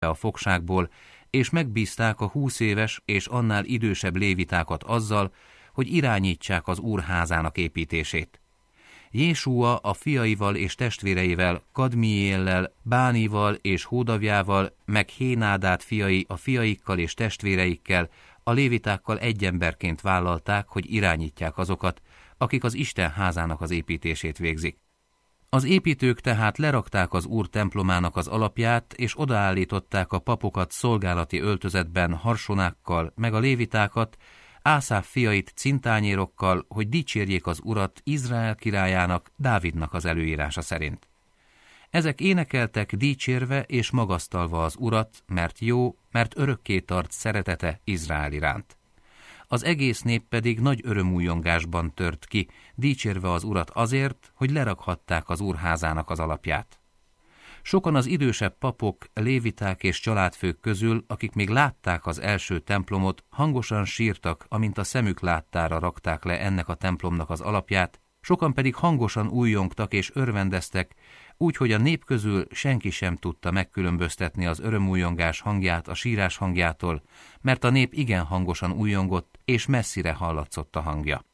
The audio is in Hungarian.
a fogságból, és megbízták a 20 éves és annál idősebb lévitákat azzal, hogy irányítsák az Úr házának építését. Jésúa a fiaival és testvéreivel, Kadmiéllel, Bánival és Hódavjával, meg Hénádát fiai a fiaikkal és testvéreikkel, a lévitákkal egy emberként vállalták, hogy irányítják azokat, akik az Isten házának az építését végzik. Az építők tehát lerakták az Úr templomának az alapját, és odaállították a papokat szolgálati öltözetben harsonákkal, meg a lévitákat, Ászáf fiait cintányérokkal, hogy dicsérjék az Urat Izrael királyának, Dávidnak az előírása szerint. Ezek énekeltek dicsérve és magasztalva az Urat, mert jó, mert örökké tart szeretete Izrael iránt. Az egész nép pedig nagy örömújongásban tört ki, dicsérve az Urat azért, hogy lerakhatták az Úrházának az alapját. Sokan az idősebb papok, léviták és családfők közül, akik még látták az első templomot, hangosan sírtak, amint a szemük láttára rakták le ennek a templomnak az alapját, sokan pedig hangosan újjongtak és örvendeztek, úgy, hogy a nép közül senki sem tudta megkülönböztetni az örömújongás hangját a sírás hangjától, mert a nép igen hangosan újjongott, és messzire hallatszott a hangja.